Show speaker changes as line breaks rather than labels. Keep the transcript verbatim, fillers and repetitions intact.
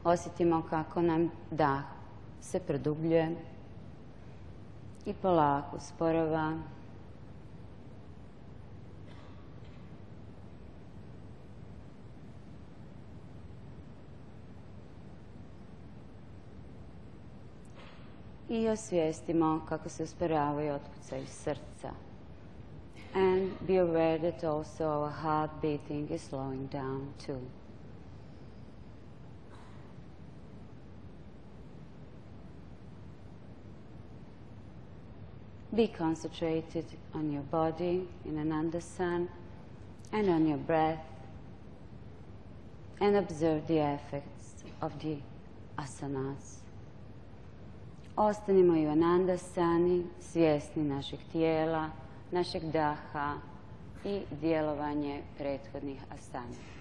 Osjetimo kako nam dah se produbljuje i polako usporava. I osvijestimo kako se usporavaju otkucaji srca. And be aware that also our heart beating is slowing down too. Be concentrated on your body in Anandasan and on your breath, and observe the effects of the asanas. Ostanimo i u Anandasani, svjesni našeg tijela, našeg daha i djelovanje prethodnih asana.